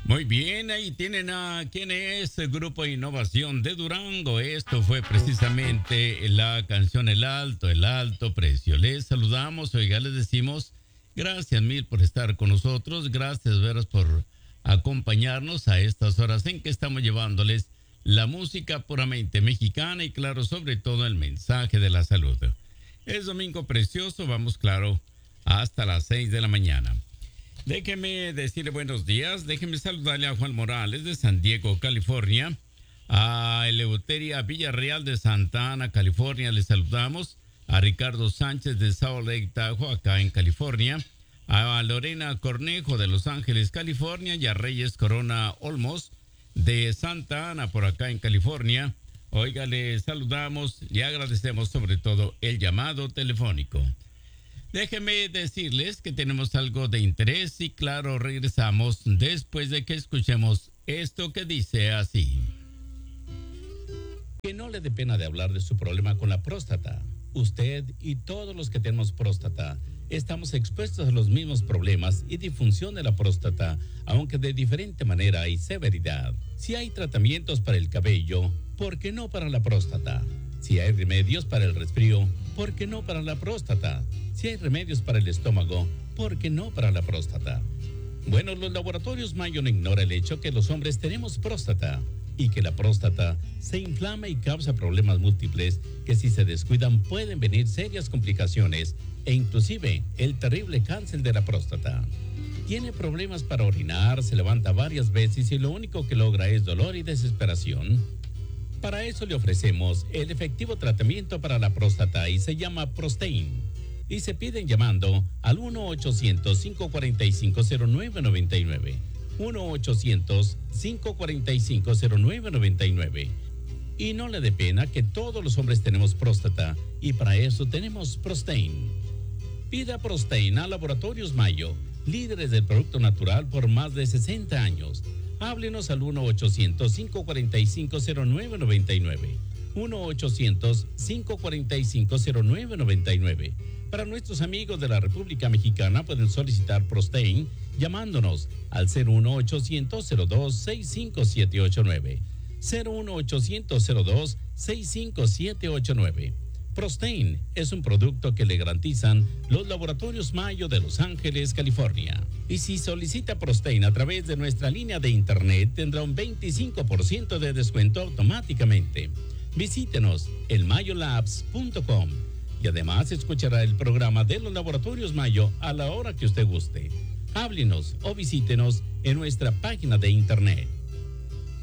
Muy bien, ahí tienen a quién es el Grupo Innovación de Durango. Esto fue precisamente la canción El Alto Precio. Les saludamos, oiga, les decimos gracias mil por estar con nosotros. Gracias, veras, por acompañarnos a estas horas en que estamos llevándoles la música puramente mexicana y, claro, sobre todo el mensaje de la salud. Es domingo precioso, vamos, claro, hasta las 6 de la mañana. Déjeme decirle buenos días, déjeme saludarle a Juan Morales de San Diego, California, a Eleuteria Villarreal de Santa Ana, California, le saludamos, a Ricardo Sánchez de Salt Lake Tahoe, acá en California, a Lorena Cornejo de Los Ángeles, California, y a Reyes Corona Olmos de Santa Ana, por acá en California. Oiga, le saludamos y agradecemos sobre todo el llamado telefónico. Déjenme decirles que tenemos algo de interés y, claro, regresamos después de que escuchemos esto que dice así. Que no le dé pena de hablar de su problema con la próstata. Usted y todos los que tenemos próstata estamos expuestos a los mismos problemas y disfunción de la próstata, aunque de diferente manera y severidad. Si hay tratamientos para el cabello, ¿por qué no para la próstata? Si hay remedios para el resfrío, ¿por qué no para la próstata? Si hay remedios para el estómago, ¿por qué no para la próstata? Bueno, los laboratorios Mayo no ignora el hecho que los hombres tenemos próstata y que la próstata se inflama y causa problemas múltiples que, si se descuidan, pueden venir serias complicaciones e inclusive el terrible cáncer de la próstata. Tiene problemas para orinar, se levanta varias veces y lo único que logra es dolor y desesperación. Para eso le ofrecemos el efectivo tratamiento para la próstata y se llama Prostain. Y se piden llamando al 1-800-545-0999. 1-800-545-0999. Y no le dé pena que todos los hombres tenemos próstata y para eso tenemos Prostain. Pida Prostain a Laboratorios Mayo, líderes del producto natural por más de 60 años. Háblenos al 1-800-545-0999. 1-800-545-0999. Para nuestros amigos de la República Mexicana pueden solicitar Prostain llamándonos al 01800-02-65789. 01800-02-65789. Prostain es un producto que le garantizan los laboratorios Mayo de Los Ángeles, California. Y si solicita Prostain a través de nuestra línea de internet, tendrá un 25% de descuento automáticamente. Visítenos en mayolabs.com y además escuchará el programa de los laboratorios Mayo a la hora que usted guste. Háblenos o visítenos en nuestra página de internet.